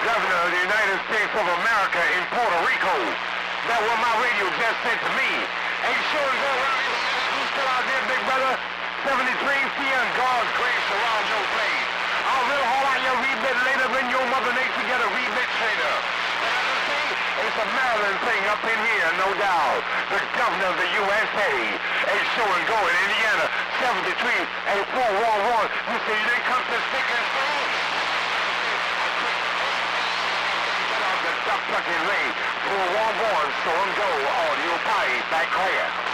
governor of the United States of America in Puerto Rico. That what my radio just said to me. Ain't sure to go around here. Who's still out there, big brother? 73, feeling God's grace around your place. I'll real haul out your rebit later when your mother nature get a rebit trader. It's a Maryland thing up in here, no doubt. The governor of the USA ain't showing go in Indiana, 73 and 411. You see, you didn't come to stick and stone. Get out the duck fucking lane. 411, so and go, audio pie, back clear.